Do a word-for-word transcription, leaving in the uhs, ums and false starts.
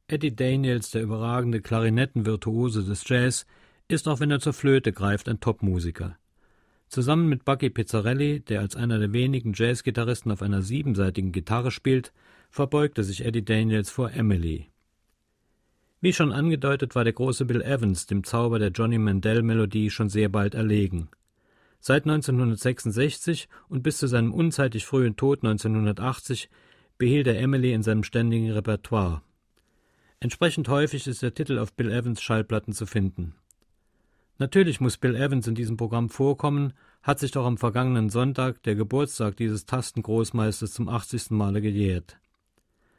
Eddie Daniels, der überragende Klarinettenvirtuose des Jazz, ist, auch wenn er zur Flöte greift, ein Topmusiker. Zusammen mit Bucky Pizzarelli, der als einer der wenigen Jazzgitarristen auf einer siebenseitigen Gitarre spielt, verbeugte sich Eddie Daniels vor Emily. Wie schon angedeutet, war der große Bill Evans dem Zauber der Johnny Mandel-Melodie schon sehr bald erlegen. Seit neunzehnhundertsechsundsechzig und bis zu seinem unzeitig frühen Tod neunzehnhundertachtzig behielt er Emily in seinem ständigen Repertoire. Entsprechend häufig ist der Titel auf Bill Evans Schallplatten zu finden. Natürlich muss Bill Evans in diesem Programm vorkommen, hat sich doch am vergangenen Sonntag der Geburtstag dieses Tastengroßmeisters zum achtzigsten Male gejährt.